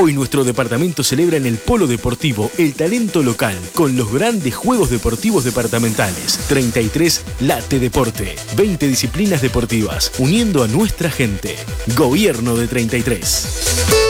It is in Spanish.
Hoy nuestro departamento celebra en el Polo Deportivo el talento local con los grandes Juegos Deportivos Departamentales. 33 Late Deporte. 20 disciplinas deportivas, uniendo a nuestra gente. Gobierno de 33.